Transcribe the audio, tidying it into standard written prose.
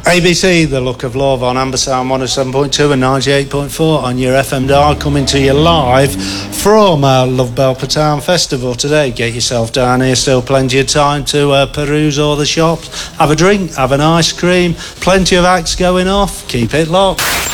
ABC, The Look of Love on Ambersound 107.2 and 98.4 on your FM dial, coming to you live from Love Belper Town Festival today. Get yourself down here, still plenty of time to peruse all the shops, have a drink, have an ice cream, plenty of acts going off. Keep it locked.